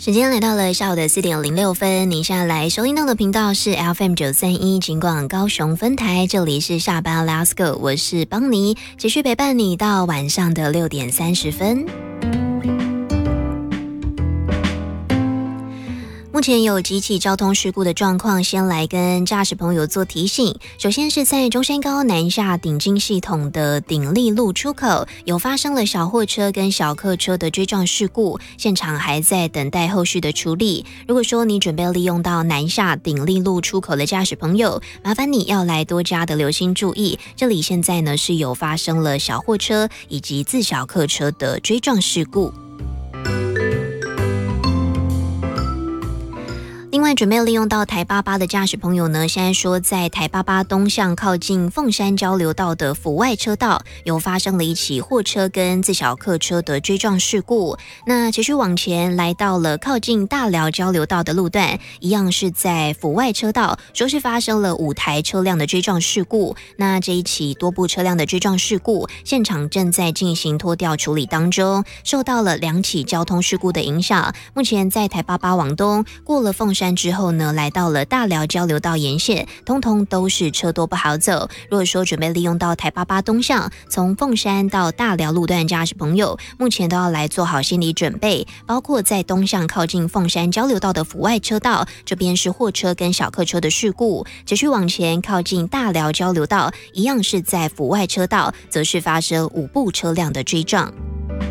时间来到了下午的4:06，您现在来收听到的频道是 FM931 警广高雄分台，这里是下班 Let's Go， 我是邦尼，持续陪伴你到晚上的6:30。目前有几起交通事故的状况，先来跟驾驶朋友做提醒。首先是在中山高南下顶金系统的鼎立路出口，有发生了小货车跟小客车的追撞事故，现场还在等待后续的处理。如果说你准备利用到南下鼎立路出口的驾驶朋友，麻烦你要来多加的留心注意，这里现在呢是有发生了小货车以及自小客车的追撞事故。另外，准备利用到台88的驾驶朋友呢，现在说在台88东向靠近凤山交流道的府外车道，有发生了一起货车跟自小客车的追撞事故。那持续往前来到了靠近大寮交流道的路段，一样是在府外车道，说是发生了5台车辆的追撞事故。那这一起多部车辆的追撞事故，现场正在进行拖吊处理当中，受到了2起交通事故的影响。目前在台88往东过了凤山之后呢，来到了大寮交流道沿线，通通都是车多不好走。如果说准备利用到台88东向，从凤山到大寮路段驾驶朋友，目前都要来做好心理准备，包括在东向靠近凤山交流道的府外车道，这边是货车跟小客车的事故。持续往前靠近大寮交流道，一样是在府外车道，则是发生5部车辆的追撞。